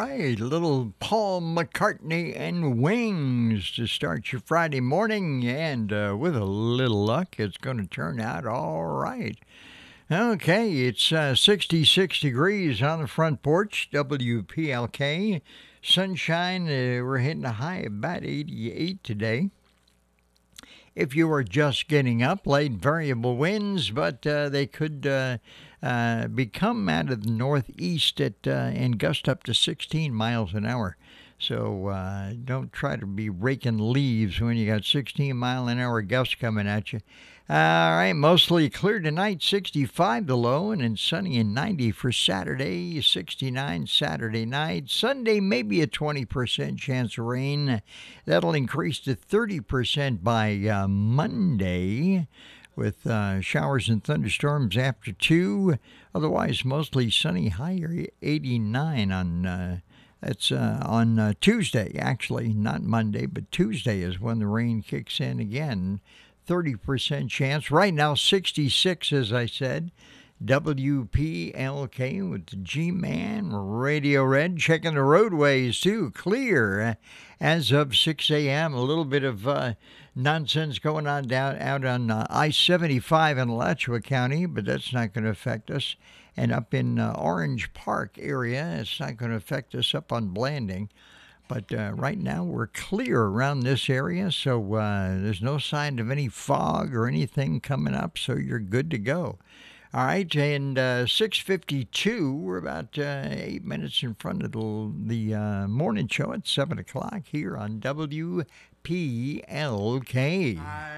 right, little Paul McCartney and Wings to start your Friday morning, and with a little luck, it's going to turn out all right. Okay, it's 66 degrees on the front porch, WPLK. Sunshine, we're hitting a high of about 88 today. If you are just getting up, light variable winds, but they could become out of the northeast and gust up to 16 miles an hour. So don't try to be raking leaves when you got 16-mile-an-hour gusts coming at you. All right, mostly clear tonight, 65 the low, and then sunny and 90 for Saturday, 69 Saturday night. Sunday, maybe a 20% chance of rain. That'll increase to 30% by Monday, with showers and thunderstorms after 2. Otherwise, mostly sunny, higher 89 on that's on Tuesday, actually, not Monday, but Tuesday is when the rain kicks in again. 30% chance. Right now, 66, as I said. WPLK with the G-Man, Radio Red. Checking the roadways, too. Clear as of 6 a.m. A little bit of nonsense going on out on I-75 in Alachua County, but that's not going to affect us. And up in Orange Park area, it's not going to affect us up on Blanding. But right now we're clear around this area, so there's no sign of any fog or anything coming up, so you're good to go. All right, and 6:52, we're about 8 minutes in front of the morning show at 7 o'clock here on WPLK.